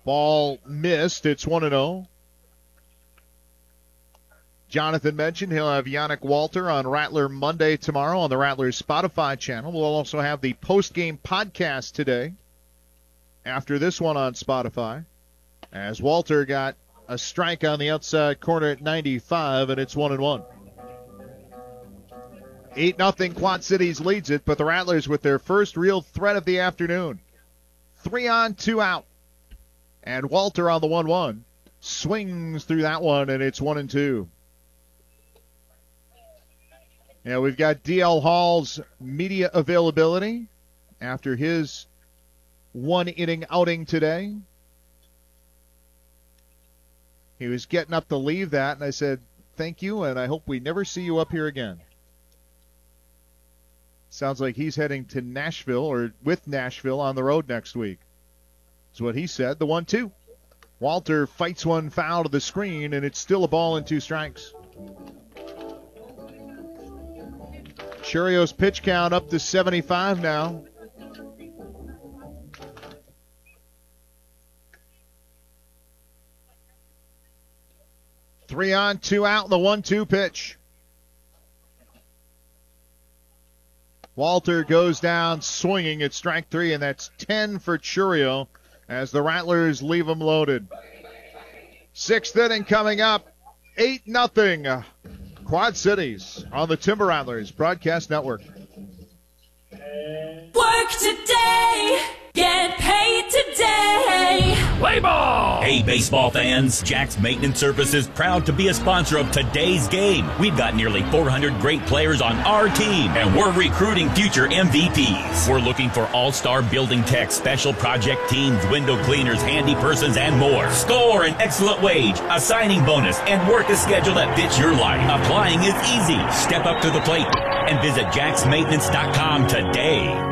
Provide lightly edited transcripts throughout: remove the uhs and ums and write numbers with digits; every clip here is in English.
Ball missed. It's 1-0. Jonathan mentioned he'll have Yannick Walter on Rattler Monday tomorrow on the Rattler Spotify channel. We'll also have the post-game podcast today after this one on Spotify, as Walter got a strike on the outside corner at 95, and it's 1-1. 8-0 Quad Cities leads it, but the Rattlers with their first real threat of the afternoon. 3 on, 2 out. And Walter on the 1-1 swings through that one, and it's 1-2. Yeah, we've got D.L. Hall's media availability after his one-inning outing today. He was getting up to leave that, and I said, thank you, and I hope we never see you up here again. Sounds like he's heading to Nashville, or with Nashville on the road next week. That's what he said. The 1-2. Walter fights one foul to the screen, and it's still a ball and 2 strikes. Churio's pitch count up to 75 now. Three on, 2 out in the 1-2 pitch. Walter goes down swinging at strike 3, and that's 10 for Churio as the Rattlers leave him loaded. 6th inning coming up, 8-0. Quad Cities on the Timber Rattlers Broadcast Network. Work today, get paid today. Play ball! Hey, baseball fans, Jack's Maintenance Services proud to be a sponsor of today's game. We've got nearly 400 great players on our team, and we're recruiting future MVPs. We're looking for all-star building techs, special project teams, window cleaners, handy persons, and more. Score an excellent wage, a signing bonus, and work a schedule that fits your life. Applying is easy. Step up to the plate and visit jacksmaintenance.com today.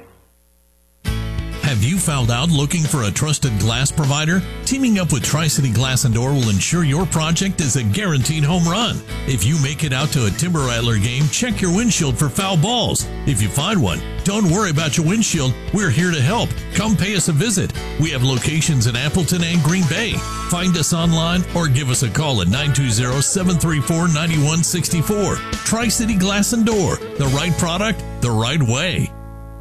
Have you found out looking for a trusted glass provider? Teaming up with Tri-City Glass and Door will ensure your project is a guaranteed home run. If you make it out to a Timber Rattler game, check your windshield for foul balls. If you find one, don't worry about your windshield. We're here to help. Come pay us a visit. We have locations in Appleton and Green Bay. Find us online or give us a call at 920-734-9164. Tri-City Glass and Door. The right product, the right way.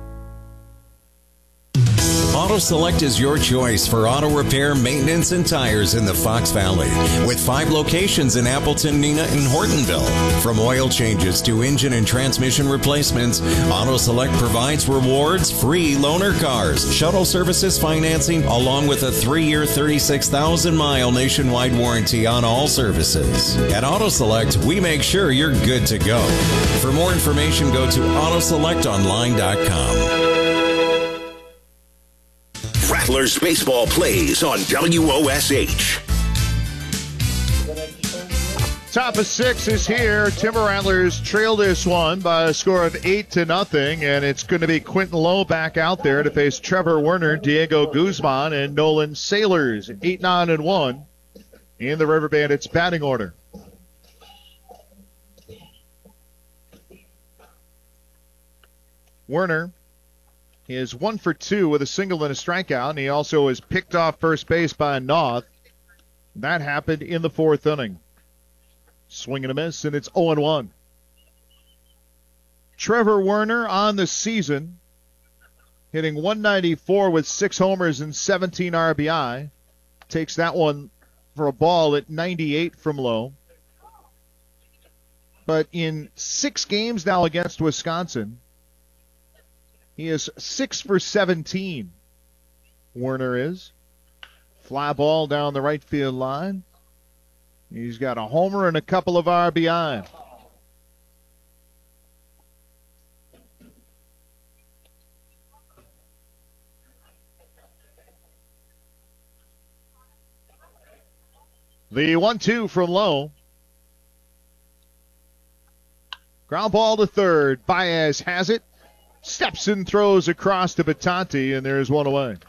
Auto Select is your choice for auto repair, maintenance, and tires in the Fox Valley. With 5 locations in Appleton, Neenah, and Hortonville. From oil changes to engine and transmission replacements, Auto Select provides rewards, free loaner cars, shuttle services financing, along with a 3-year, 36,000-mile nationwide warranty on all services. At Auto Select, we make sure you're good to go. For more information, go to autoselectonline.com. Rattlers baseball plays on WOSH. Top of 6 is here. Timber Rattlers trail this one by a score of 8-0, and it's going to be Quentin Lowe back out there to face Trevor Werner, Diego Guzman, and Nolan Sailors. 8-9-1 in the River Bandits batting order. Werner is 1 for 2 with a single and a strikeout, and he also was picked off first base by Noth. That happened in the 4th inning. Swing and a miss, and it's 0-1. Trevor Werner on the season, hitting 194 with 6 homers and 17 RBI. Takes that one for a ball at 98 from Lowe. But in 6 games now against Wisconsin, he is 6 for 17. Werner is. Fly ball down the right field line. He's got a homer and a couple of RBI. The 1-2 from Lowe. Ground ball to third. Baez has it. Steps and throws across to Batanti, and there's one away.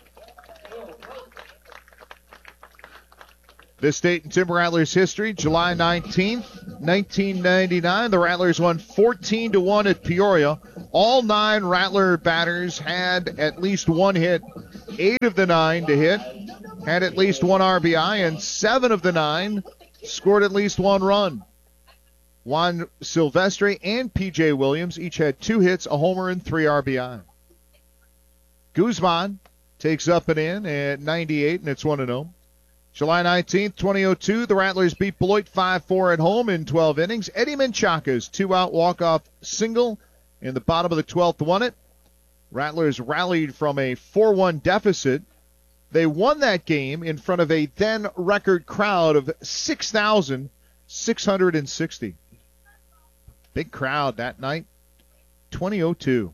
This date in Timber Rattlers history, July 19th, 1999. The Rattlers won 14-1 at Peoria. All 9 Rattler batters had at least one hit, 8 of the 9 to hit, had at least one RBI, and 7 of the 9 scored at least one run. Juan Silvestre and P.J. Williams each had 2 hits, a homer, and 3 RBI. Guzman takes up and in at 98, and it's 1-0. July 19th, 2002, the Rattlers beat Beloit 5-4 at home in 12 innings. Eddie Menchaca's 2-out walk-off single in the bottom of the 12th won it. Rattlers rallied from a 4-1 deficit. They won that game in front of a then-record crowd of 6,660. Big crowd that night, 2002.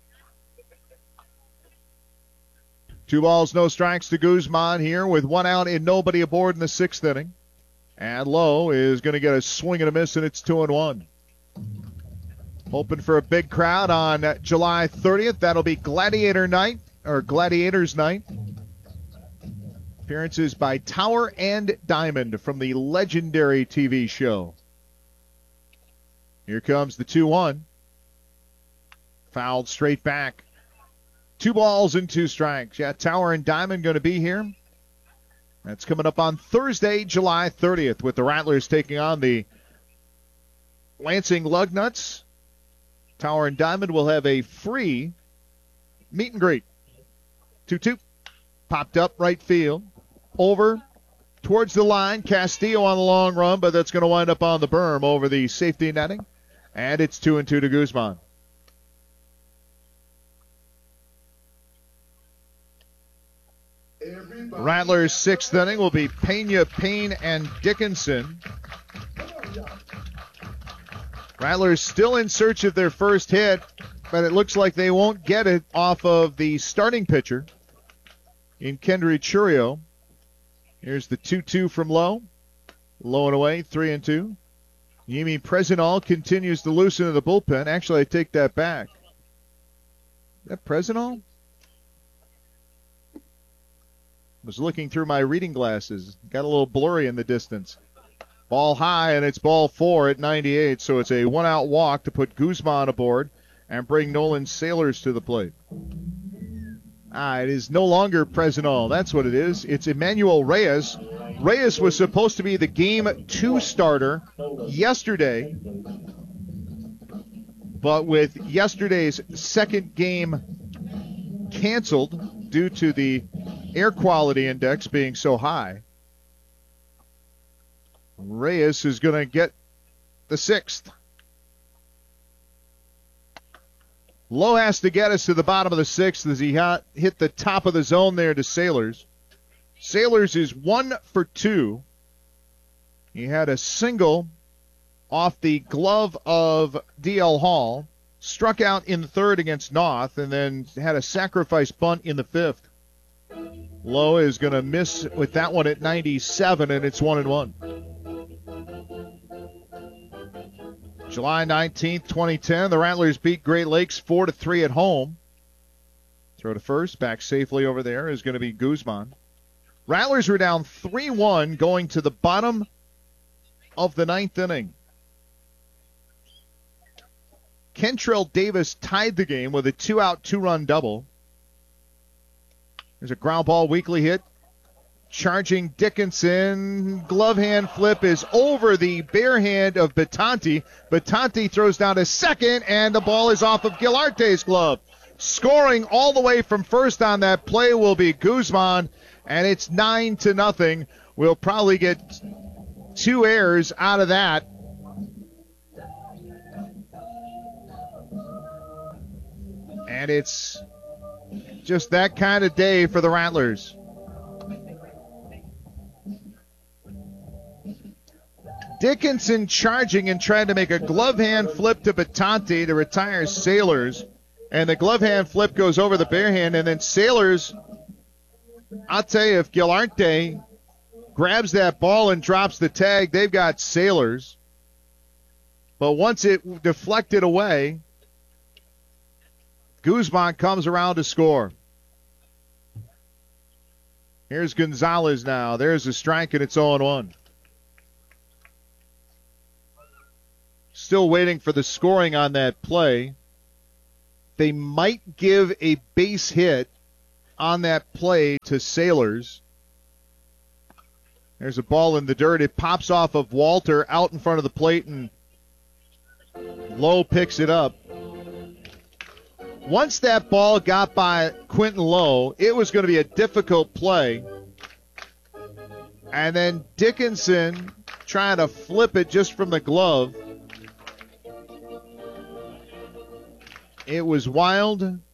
2 balls, no strikes to Guzman here with 1 out and nobody aboard in the 6th inning. And Lowe is going to get a swing and a miss, and it's 2-1. Hoping for a big crowd on July 30th. That'll be Gladiators Night. Appearances by Tower and Diamond from the legendary TV show. Here comes the 2-1. Fouled straight back. 2 balls and 2 strikes. Yeah, Tower and Diamond going to be here. That's coming up on Thursday, July 30th, with the Rattlers taking on the Lansing Lugnuts. Tower and Diamond will have a free meet and greet. 2-2. Popped up right field. Over towards the line. Castillo on the long run, but that's going to wind up on the berm over the safety netting. And it's 2-2 to Guzman. Rattlers' 6th inning will be Pena, Payne, and Dickinson. Rattlers still in search of their first hit, but it looks like they won't get it off of the starting pitcher in Kendry Churio. Here's the 2-2 from Lowe. Low and away, 3-2. Yimi Presinol continues to loosen the bullpen. Actually, I take that back. Is that Presinol? Was looking through my reading glasses. Got a little blurry in the distance. Ball high, and it's ball 4 at 98, so it's a 1-out walk to put Guzman aboard and bring Nolan Sailors to the plate. It is no longer Presinol. That's what it is. It's Emmanuel Reyes. Reyes was supposed to be the Game 2 starter yesterday, but with yesterday's second game canceled due to the air quality index being so high, Reyes is going to get the 6th. Lowe has to get us to the bottom of the 6th as he hit the top of the zone there to Sailors. Sailors is 1 for 2. He had a single off the glove of D.L. Hall, struck out in the 3rd against North, and then had a sacrifice bunt in the 5th. Lowe is going to miss with that one at 97, and it's 1-1. July 19th, 2010, the Rattlers beat Great Lakes 4-3 at home. Throw to first, back safely over there is going to be Guzman. Rattlers were down 3-1 going to the bottom of the 9th inning. Kentrell Davis tied the game with a 2-out, 2-run double. There's a ground ball weekly hit. Charging Dickinson. Glove hand flip is over the bare hand of Batanti. Batanti throws down to second, and the ball is off of Gilarte's glove. Scoring all the way from first on that play will be Guzman, and it's 9-0. We'll probably get 2 errors out of that. And it's just that kind of day for the Rattlers. Dickinson charging and trying to make a glove hand flip to Batanti to retire Sailors. And the glove hand flip goes over the bare hand. And then Sailors, I'll tell you, if Gilarte grabs that ball and drops the tag, they've got Sailors. But once it deflected away, Guzman comes around to score. Here's Gonzalez now. There's a strike, and it's 0-1. Still waiting for the scoring on that play. They might give a base hit on that play to Sailors. There's a ball in the dirt. It pops off of Walter out in front of the plate, and Lowe picks it up. Once that ball got by Quentin Lowe, it was going to be a difficult play. And then Dickinson trying to flip it just from the glove. It was wild.